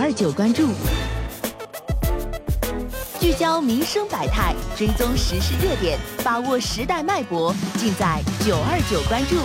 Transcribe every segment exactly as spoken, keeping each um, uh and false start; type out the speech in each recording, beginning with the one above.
二九关注，聚焦民生百态，追踪时事热点，把握时代脉搏，尽在九二九关注。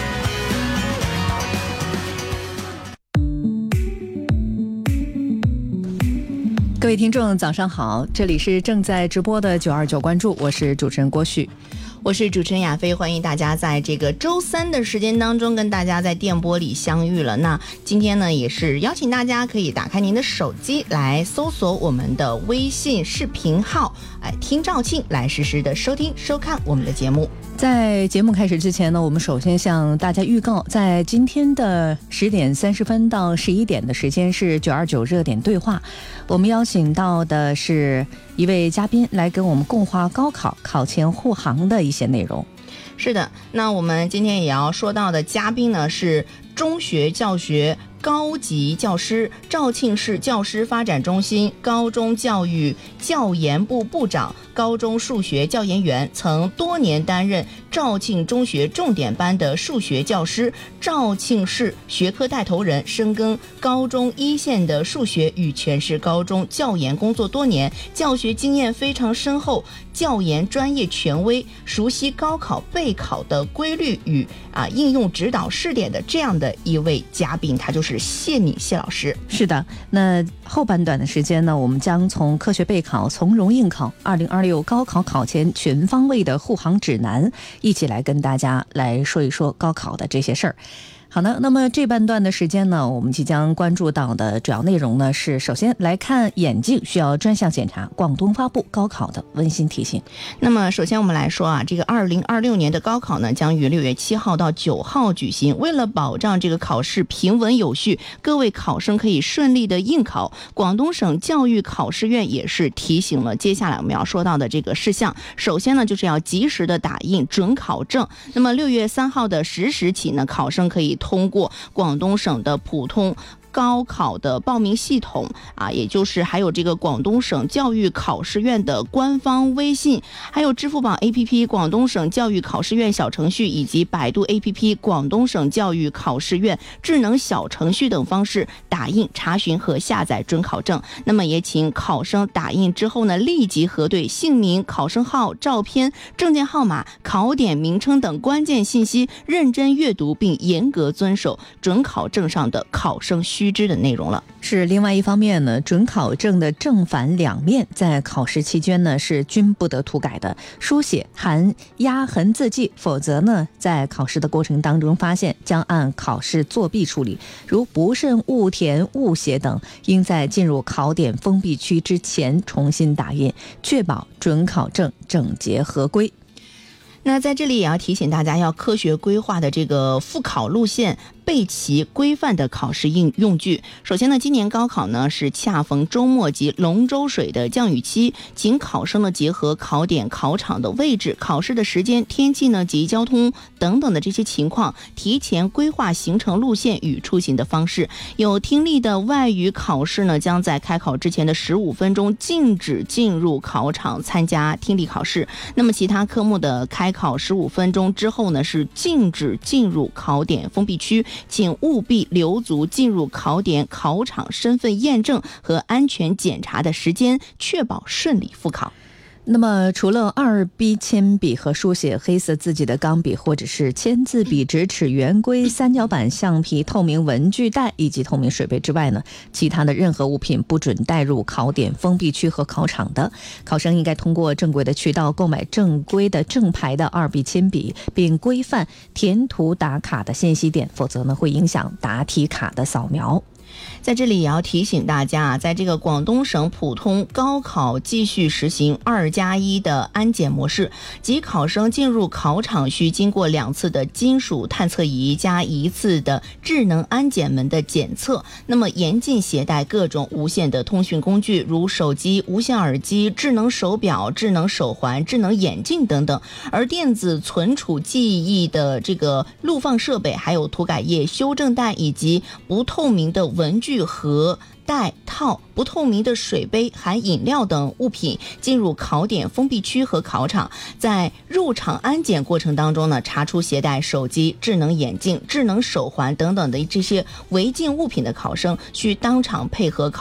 各位听众早上好，这里是正在直播的九二九关注，我是主持人郭旭， 我是主持人亚飞，欢迎大家在这个周三的时间当中跟大家在电波里相遇了。那今天呢，也是邀请大家可以打开您的手机来搜索我们的微信视频号，哎，听肇庆来实时的收听收看我们的节目。 在节目开始之前呢，我们首先向大家预告，在今天的十点三十分到十一点的时间是九二九热点对话，我们邀请到的是一位嘉宾来跟我们共话高考考前护航的一些内容。 是的，那我们今天也要说到的嘉宾呢是中学教学高级教师，肇庆市教师发展中心高中教育教研部部长，高中数学教研员，曾多年担任肇庆中学重点班的数学教师，肇庆市学科带头人，深耕高中一线的数学与全市高中教研工作多年，教学经验非常深厚，教研专业权威，熟悉高考备考的规律与啊应用指导试点的这样的一位嘉宾，他就是谢敏谢老师。 是的，那后半段的时间呢，我们将从科学备考从容应考二零二六高考考前全方位的护航指南，一起来跟大家来说一说高考的这些事儿。好的，那么这半段的时间呢，我们即将关注到的主要内容呢是，首先来看眼镜需要专项检查，广东发布高考的温馨提醒。 那么首先我们来说啊，这个二零二六年的高考呢将于六月七号到九号举行，为了保障这个考试平稳有序，各位考生可以顺利的应考，广东省教育考试院也是提醒了接下来我们要说到的这个事项。首先呢，就是要及时的打印准考证。那么六月三号的十时起呢，考生可以通过广东省的普通高考的报名系统啊，也就是还有这个广东省教育考试院的官方微信，还有支付宝 A P P 广东省教育考试院小程序，以及百度 A P P 广东省教育考试院智能小程序等方式打印、查询和下载准考证。那么也请考生打印之后呢，立即核对姓名、考生号、照片、证件号码、考点名称等关键信息，认真阅读并严格遵守准考证上的考生须须知的内容了。 是另外一方面呢，准考证的正反两面在考试期间呢是均不得涂改的，书写含压痕字迹，否则呢在考试的过程当中发现，将按考试作弊处理，如不慎误填误写等，应在进入考点封闭区之前重新打印，确保准考证整洁合规。 那在这里也要提醒大家，要科学规划的这个复考路线，备齐规范的考试应用具。首先呢，今年高考呢是恰逢周末及龙舟水的降雨期，请考生呢结合考点、考场的位置、考试的时间、天气呢及交通等等的这些情况，提前规划行程路线与出行的方式。有听力的外语考试呢，将在开考之前的十五分钟禁止进入考场参加听力考试。那么其他科目的开考十五分钟之后呢，是禁止进入考点封闭区，请务必留足进入考点、考场身份验证和安全检查的时间，确保顺利复考。 那么除了二 B 铅笔和书写黑色字迹的钢笔，或者是签字笔、直尺、圆规、三角板、橡皮、透明文具袋以及透明水杯之外呢，其他的任何物品不准带入考点封闭区和考场的。考生应该通过正规的渠道购买正规的正牌的二 B 铅笔，并规范填涂打卡的信息点，否则呢会影响答题卡的扫描。 在这里也要提醒大家啊，在这个广东省普通高考继续实行二加一的安检模式，即考生进入考场需经过两次的金属探测仪加一次的智能安检门的检测，那么严禁携带各种无线的通讯工具，如手机、无线耳机、智能手表、智能手环、智能眼镜等等。而电子存储记忆的这个录放设备，还有涂改液、修正带以及不透明的文具盒、袋套、不透明的水杯、含饮料等物品进入考点封闭区和考场。在入场安检过程当中呢，查出携带手机、智能眼镜、智能手环等等的这些违禁物品的考生，需当场配合考